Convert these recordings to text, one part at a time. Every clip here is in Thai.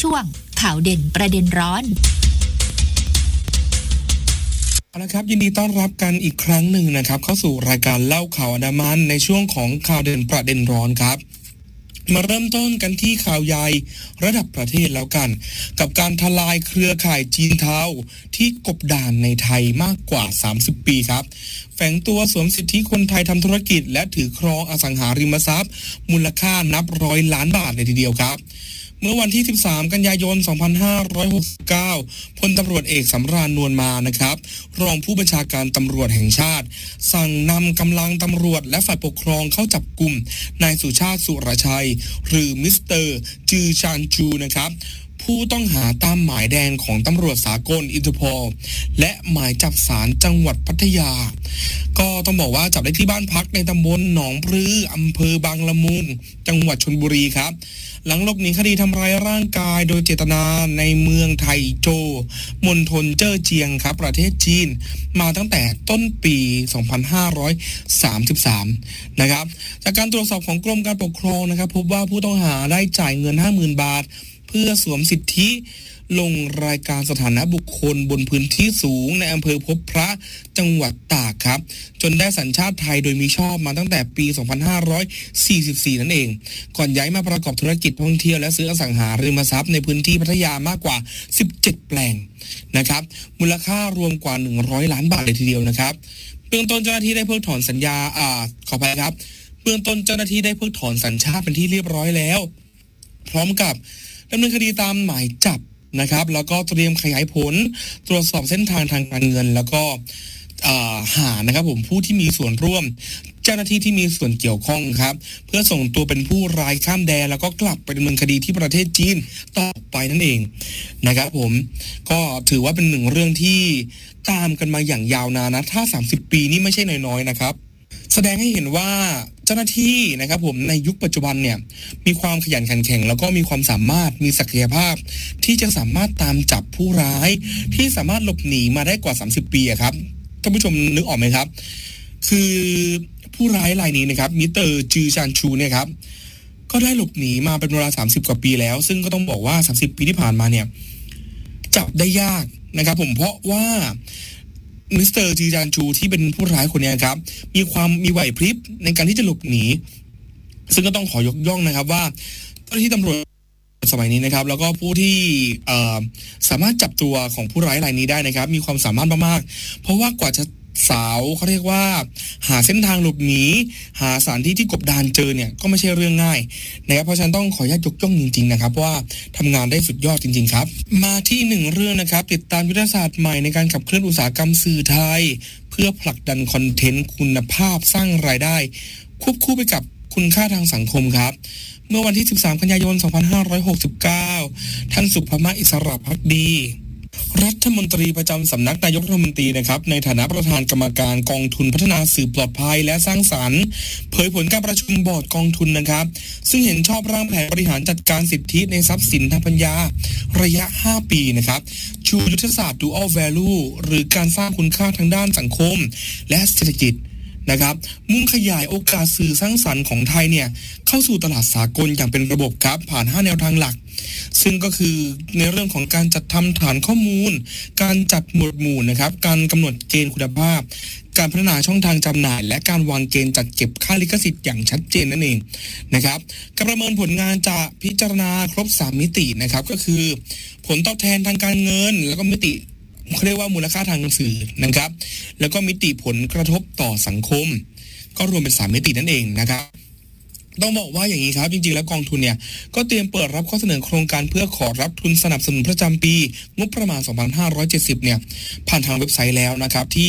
ช่วงข่าวเด่นประเด็นร้อนเอาละครับยินดีต้อนรับกันอีกครั้งหนึ่งนะครับเข้าสู่รายการเล่าข่าวอันดามันในช่วงของข่าวเด่นประเด็นร้อนครับมาเริ่มต้นกันที่ข่าวใหญ่ระดับประเทศแล้วกันกับการทลายเครือข่ายจีนเทาที่กบดานในไทยมากกว่า30ปีครับแฝงตัวสวมสิทธิคนไทยทำธุรกิจและถือครองอสังหาริมทรัพย์มูลค่านับร้อยล้านบาทเลยทีเดียวครับเมื่อวันที่13กันยายน2569พลตำรวจเอกสำราญนวลมานะครับรองผู้บัญชาการตำรวจแห่งชาติสั่งนำกำลังตำรวจและฝ่ายปกครองเข้าจับกุมนายสุชาติสุรชัยหรือมิสเตอร์จือชานจูนะครับผู้ต้องหาตามหมายแดงของตำรวจสากลอินเตอร์โพลและหมายจับศาลจังหวัดพัทยาก็ต้องบอกว่าจับได้ที่บ้านพักในตำบลหนองปลืออำเภอบางละมุงจังหวัดชลบุรีครับหลังหลบหนีคดีทำร้ายร่างกายโดยเจตนาในเมืองไทโจมณฑลเจ้อเจียงครับประเทศจีนมาตั้งแต่ต้นปี2533นะครับจากการตรวจสอบของกรมการปกครองนะครับพบว่าผู้ต้องหาได้จ่ายเงิน 50,000 บาทเพื่อสวมสิทธิลงรายการสถานะบุคคลบนพื้นที่สูงในอำเภอพบพระจังหวัดตากครับจนได้สัญชาติไทยโดยมีชอบมาตั้งแต่ปี2544นั่นเองก่อนย้ายมาประกอบธุรกิจท่องเที่ยวและซื้ออสังหาริมทรัพย์ในพื้นที่พัทยามากกว่า17แปลงนะครับมูลค่ารวมกว่า100ล้านบาทเลยทีเดียวนะครับเบื้องต้นเจ้าหน้าที่ได้เพิกถอนสัญญาขออภัยครับเบื้องต้นเจ้าหน้าที่ได้เพิกถอนสัญชาติเป็นที่เรียบร้อยแล้วพร้อมกับดำเนินคดีตามหมายจับนะครับแล้วก็เตรียมขยายผลตรวจสอบเส้นทางทางการเงินแล้วก็หานะครับผมผู้ที่มีส่วนร่วมเจ้าหน้าที่ที่มีส่วนเกี่ยวข้องครับเพื่อส่งตัวเป็นผู้ร้ายข้ามแดนแล้วก็กลับไปดำเนินคดีที่ประเทศจีนต่อไปนั่นเองนะครับผมก็ถือว่าเป็นหนึ่งเรื่องที่ตามกันมาอย่างยาวนานนะถ้า30ปีนี่ไม่ใช่น้อยๆนะครับแสดงให้เห็นว่าเจ้าหน้าที่นะครับผมในยุคปัจจุบันเนี่ยมีความขยันขันแข็งแล้วก็มีความสามารถมีศักยภาพที่จะสามารถตามจับผู้ร้ายที่สามารถหลบหนีมาได้กว่า30ปีครับท่านผู้ชมนึกออกไหมครับคือผู้ร้ายรายนี้นะครับมิสเตอร์จือชานชูเนี่ยครับก็ได้หลบหนีมาเป็นเวลา30กว่าปีแล้วซึ่งก็ต้องบอกว่า30ปีที่ผ่านมาเนี่ยจับได้ยากนะครับผมเพราะว่ามิสเตอร์จีจานชูที่เป็นผู้ร้ายคนนี้ครับมีไหวพริบในการที่จะหลบหนีซึ่งก็ต้องขอยกย่องนะครับว่าเจ้าหน้าที่ตำรวจสมัยนี้นะครับแล้วก็ผู้ที่สามารถจับตัวของผู้ร้ายรายนี้ได้นะครับมีความสามารถมากๆเพราะว่ากว่าจะสาวเขาเรียกว่าหาเส้นทางหลบหนีหาสถานที่ที่กบดานเจอเนี่ยก็ไม่ใช่เรื่องง่ายนะครับเพราะฉะนั้นต้องขออนุญาตยกย่องจริงๆนะครับว่าทำงานได้สุดยอดจริงๆครับมาที่หนึ่งเรื่องนะครับติดตามยุทธศาสตร์ใหม่ในการขับเคลื่อนอุตสาหกรรมสื่อไทยเพื่อผลักดันคอนเทนต์คุณภาพสร้างรายได้ควบคู่ไปกับคุณค่าทางสังคมครับเมื่อวันที่13กันยายน2569ท่านสุภมาอิสระภักดีรัฐมนตรีประจำสำนักนายกรัฐมนตรีนะครับในฐานะประธานกรรมการกองทุนพัฒนาสื่อปลอดภัยและสร้างสรรค์เผยผลการประชุมบอร์ดกองทุนนะครับซึ่งเห็นชอบร่างแผนบริหารจัดการสิทธิในทรัพย์สินทางปัญญาระยะ5ปีนะครับชูยุทธศาสตร์ Dual Value หรือการสร้างคุณค่าทางด้านสังคมและเศรษฐกิจนะครับมุ่งขยายโอกาสสื่อสร้างสรรค์ของไทยเนี่ยเข้าสู่ตลาดสากลอย่างเป็นระบบครับผ่าน5แนวทางหลักซึ่งก็คือในเรื่องของการจัดทำฐานข้อมูลการจัดหมวดหมู่นะครับการกำหนดเกณฑ์คุณภาพการพัฒนาช่องทางจำหน่ายและการวางเกณฑ์จัดเก็บค่าลิขสิทธิ์อย่างชัดเจนนั่นเองนะครับการประเมินผลงานจะพิจารณาครบ3มิตินะครับก็คือผลตอบแทนทางการเงินแล้วก็มิติเขาเรียกว่ามูลค่าทางสื่อนะครับแล้วก็มิติผลกระทบต่อสังคมก็รวมเป็น3มิตินั่นเองนะครับต้องบอกว่าอย่างนี้ครับจริงๆแล้วกองทุนเนี่ยก็เตรียมเปิดรับข้อเสนอโครงการเพื่อขอรับทุนสนับสนุนประจำปีงบประมาณ2570เนี่ยผ่านทางเว็บไซต์แล้วนะครับที่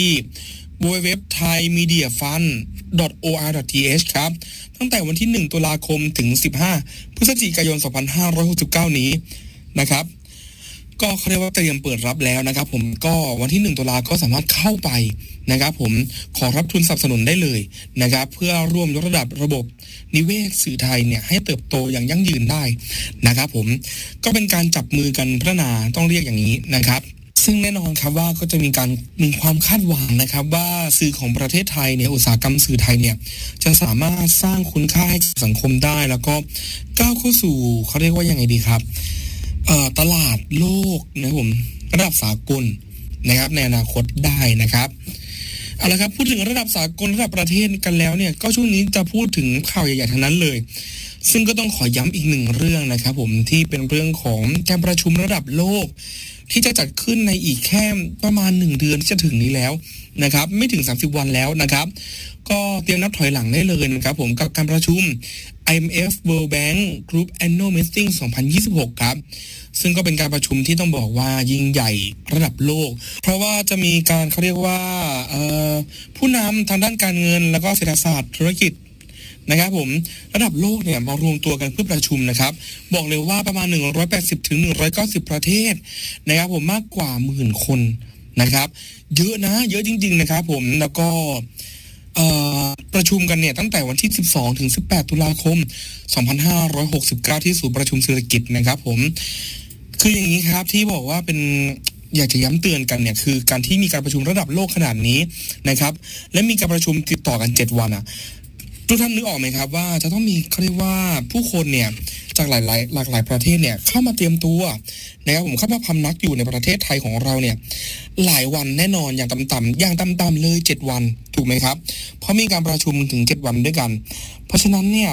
www.thaimediafund.or.th ครับตั้งแต่วันที่1ตุลาคมถึง15พฤศจิกายน2569นี้นะครับก็เขาเรียกว่าเตรียมเปิดรับแล้วนะครับผมก็วันที่1ตุลาก็สามารถเข้าไปนะครับผมขอรับทุนสนับสนุนได้เลยนะครับเพื่อร่วมยกระดับระบบนิเวศสื่อไทยเนี่ยให้เติบโตอย่างยั่งยืนได้นะครับผมก็เป็นการจับมือกันพัฒนาต้องเรียกอย่างนี้นะครับซึ่งแน่นอนครับว่าก็จะมีความคาดหวังนะครับว่าสื่อของประเทศไทยเนี่ยอุตสาหกรรมสื่อไทยเนี่ยจะสามารถสร้างคุณค่าให้สังคมได้แล้วก็ก้าวเข้าสู่เขาเรียกว่ายังไงดีครับตลาดโลกนะครับผมระดับสากลนะครับในอนาคตได้นะครับเอาละครับพูดถึงระดับสากลระดับประเทศกันแล้วเนี่ยก็ช่วงนี้จะพูดถึงข่าวใหญ่ๆทั้งนั้นเลยซึ่งก็ต้องขอย้ำอีกหนึ่งเรื่องนะครับผมที่เป็นเรื่องของการประชุมระดับโลกที่จะจัดขึ้นในอีกแค่ประมาณ1 เดือนที่จะถึงนี้แล้วนะครับไม่ถึง30 วันแล้วนะครับก็เตรียมนับถอยหลังได้เลยนะครับผมกับการประชุม IMF World Bank Group Annual Meeting 2026 ครับซึ่งก็เป็นการประชุมที่ต้องบอกว่ายิ่งใหญ่ระดับโลกเพราะว่าจะมีการเขาเรียกว่าผู้นำทางด้านการเงินแล้วก็เศรษฐศาสตร์ธุรกิจนะครับผมระดับโลกเนี่ยมารวมตัวกันเพื่อประชุมนะครับบอกเลยว่าประมาณ180 ถึง 190 ประเทศนะครับผมมากกว่า10,000 คนนะครับเยอะนะเยอะจริงๆนะครับผมแล้วก็ประชุมกันเนี่ยตั้งแต่วันที่12 ถึง 18 ตุลาคม 2569 ที่ศูนย์ประชุมเศรษฐกิจนะครับผมคืออย่างนี้ครับที่บอกว่าเป็นอยากจะย้ำเตือนกันเนี่ยคือการที่มีการประชุมระดับโลกขนาดนี้นะครับและมีการประชุมติดต่อกัน7 วันทุกท่านนึกออกไหมครับว่าจะต้องมีเขาเรียกว่าผู้คนเนี่ยจากหลากหลายประเทศเนี่ยเข้ามาเตรียมตัวนะครับผมเข้ามาพำนักอยู่ในประเทศไทยของเราเนี่ยหลายวันแน่นอนอย่างต่ำๆเลย7 วันถูกไหมครับเพราะมีการประชุมถึง7 วันด้วยกันเพราะฉะนั้นเนี่ย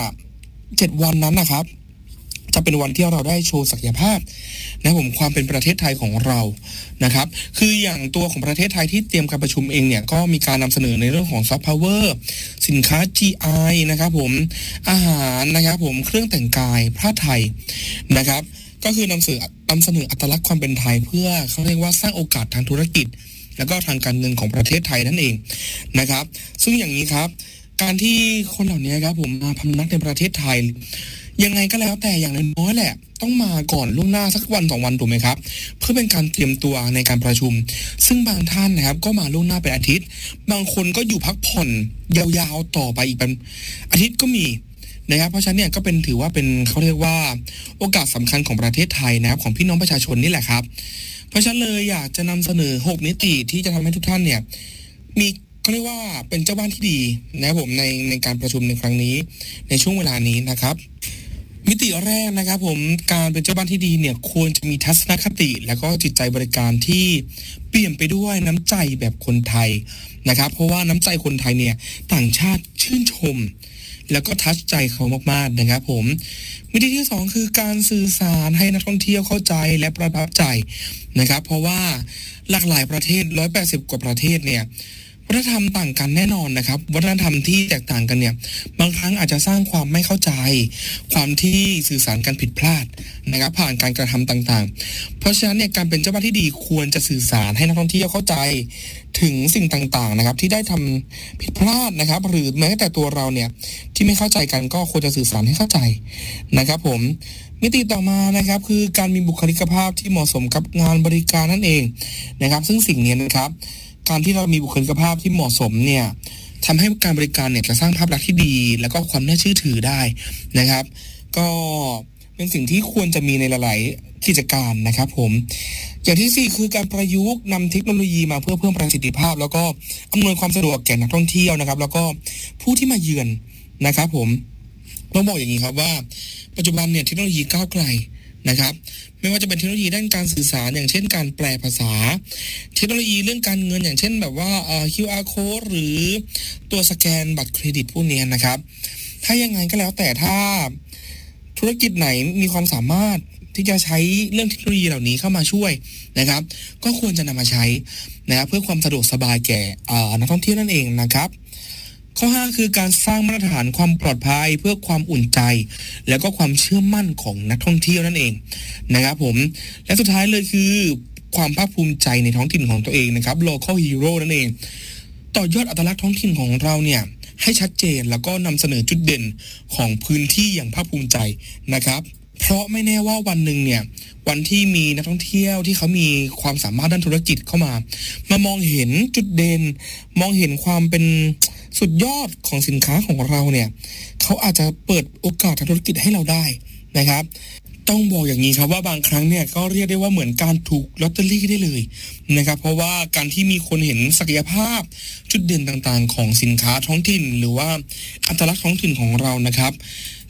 7 วันนั้นนะครับจะเป็นวันที่เราได้โชว์ศักยภาพนะผมความเป็นประเทศไทยของเรานะครับคืออย่างตัวของประเทศไทยที่เตรียมการประชุมเองเนี่ยก็มีการนำเสนอในเรื่องของซอฟต์พาวเวอร์สินค้า GI นะครับผมอาหารนะครับผมเครื่องแต่งกายผ้าไทยนะครับก็คือนำเสนออัตลักษณ์ความเป็นไทยเพื่อเขาเรียกว่าสร้างโอกาสทางธุรกิจแล้วก็ทางการเงินของประเทศไทยนั่นเองนะครับซึ่งอย่างนี้ครับการที่คนเหล่านี้ครับผมมาพำนักในประเทศไทยยังไงก็แล้วแต่อย่างน้อยแหละต้องมาก่อนล่วงหน้าสักวัน2 วันถูกไหมครับเพื่อเป็นการเตรียมตัวในการประชุมซึ่งบางท่านนะครับก็มาล่วงหน้าเป็นอาทิตย์บางคนก็อยู่พักผ่อนยาวๆต่อไปอีกเป็นอาทิตย์ก็มีนะครับเพราะฉะนั้นเนี่ยก็เป็นถือว่าเป็นเขาเรียกว่าโอกาสสำคัญของประเทศไทยนะครับของพี่น้องประชาชนนี่แหละครับเพราะฉะนั้นเลยอยากจะนำเสนอ6 มิติที่จะทำให้ทุกท่านเนี่ยมีเขาเรียกว่าเป็นเจ้าบ้านที่ดีนะครับผมในการประชุมในครั้งนี้ในช่วงเวลานี้นะครับมิติแรกนะครับผมการเป็นเจ้าบ้านที่ดีเนี่ยควรจะมีทัศนคติและก็จิตใจบริการที่เปลี่ยนไปด้วยน้ำใจแบบคนไทยนะครับเพราะว่าน้ำใจคนไทยเนี่ยต่างชาติชื่นชมแล้วก็ทัชใจเขามากๆนะครับผมมิติที่2คือการสื่อสารให้นักท่องเที่ยวเข้าใจและประทับใจนะครับเพราะว่าหลากหลายประเทศ180 กว่าประเทศเนี่ยวัฒนธรรมต่างกันแน่นอนนะครับวัฒนธรรมที่แตกต่างกันเนี่ยบางครั้งอาจจะสร้างความไม่เข้าใจความที่สื่อสารกันผิดพลาดนะครับผ่านการกระทำต่างๆเพราะฉะนั้นเนี่ยการเป็นเจ้าบ้านที่ดีควรจะสื่อสารให้นักท่องเที่ยวเข้าใจถึงสิ่งต่างๆนะครับที่ได้ทำผิดพลาดนะครับหรือแม้แต่ตัวเราเนี่ยที่ไม่เข้าใจกันก็ควรจะสื่อสารให้เข้าใจนะครับผมมิติต่อมานะครับคือการมีบุคลิกภาพที่เหมาะสมกับงานบริการนั่นเองนะครับซึ่งสิ่งนี้นะครับการที่เรามีบุคลิกภาพที่เหมาะสมเนี่ยทำให้การบริการเนี่ยจะสร้างภาพลักษณ์ที่ดีแล้วก็ความน่าเชื่อถือได้นะครับก็เป็นสิ่งที่ควรจะมีในหลายๆกิจการนะครับผมอย่างที่4คือการประยุกต์นำเทคโนโลยีมาเพื่อเพิ่มประสิทธิภาพแล้วก็อำนวยความสะดวกแก่นักท่องเที่ยวนะครับแล้วก็ผู้ที่มาเยือนนะครับผมต้องบอกอย่างนี้ครับว่าปัจจุบันเนี่ยเทคโนโลยีก้าวไกลนะครับไม่ว่าจะเป็นเทคโนโลยีด้านการสื่อสารอย่างเช่นการแปลภาษาเทคโนโลยีเรื่องการเงินอย่างเช่นแบบว่าQR code หรือตัวสแกนบัตรเครดิตพวกนี้นะครับถ้ายังไงก็แล้วแต่ถ้าธุรกิจไหนมีความสามารถที่จะใช้เรื่องเทคโนโลยีเหล่านี้เข้ามาช่วยนะครับก็ควรจะนำมาใช้นะครับเพื่อความสะดวกสบายแก่นักท่องเที่ยวนั่นเองนะครับข้อ5คือการสร้างมาตรฐานความปลอดภัยเพื่อความอุ่นใจแล้วก็ความเชื่อมั่นของนักท่องเที่ยวนั่นเองนะครับผมและสุดท้ายเลยคือความภาคภูมิใจในท้องถิ่นของตัวเองนะครับ local hero นั่นเองต่อยอดอัตลักษณ์ท้องถิ่นของเราเนี่ยให้ชัดเจนแล้วก็นำเสนอจุดเด่นของพื้นที่อย่างภาคภูมิใจนะครับเพราะไม่แน่ว่าวันหนึ่งเนี่ยวันที่มีนักท่องเที่ยวที่เขามีความสามารถด้านธุรกิจเข้ามามองเห็นจุดเด่นมองเห็นความเป็นสุดยอดของสินค้าของเราเนี่ยเขาอาจจะเปิดโอกาสทางธุรกิจให้เราได้นะครับต้องบอกอย่างนี้ครับว่าบางครั้งเนี่ยก็เรียกได้ว่าเหมือนการถูกลอตเตอรี่ได้เลยนะครับเพราะว่าการที่มีคนเห็นศักยภาพจุดเด่นต่างๆของสินค้าท้องถิ่นหรือว่าอัตลักษณ์ท้องถิ่นของเรานะครับ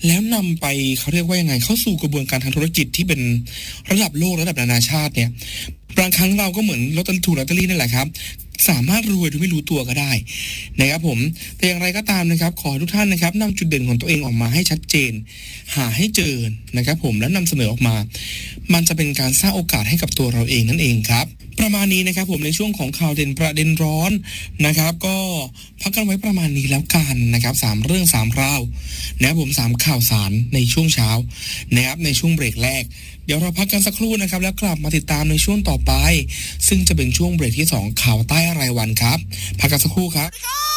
แล้วนำไปเขาเรียกว่ายังไงเข้าสู่กระบวนการทางธุรกิจที่เป็นระดับโลกระดับนานาชาติเนี่ยบางครั้งเราก็เหมือนลอตเตอรี่นั่นแหละครับสามารถรวยโดยไม่รู้ตัวก็ได้นะครับผมแต่อย่างไรก็ตามนะครับขอให้ทุกท่านนะครับนำจุดเด่นของตัวเองออกมาให้ชัดเจนหาให้เจอนะครับผมแล้วนำเสนอออกมามันจะเป็นการสร้างโอกาสให้กับตัวเราเองนั่นเองครับประมาณนี้นะครับผมในช่วงของข่าวเด่นประเด็นร้อนนะครับก็พักกันไว้ประมาณนี้แล้วกันนะครับ3เรื่อง3ราวนะครับผม3ข่าวสารในช่วงเช้านะครับในช่วงเบรกแรกเดี๋ยวเราพักกันสักครู่นะครับแล้วกลับมาติดตามในช่วงต่อไปซึ่งจะเป็นช่วงเบรกที่2ข่าวใต้รายวันครับพักกันสักครู่ครับ